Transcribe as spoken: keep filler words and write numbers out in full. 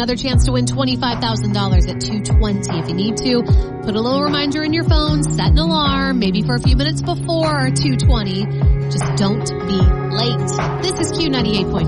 another chance to win twenty-five thousand dollars at two twenty. If you need to, put a little reminder in your phone, set an alarm, maybe for a few minutes before two twenty. Just don't be late. This is Q ninety-eight point five.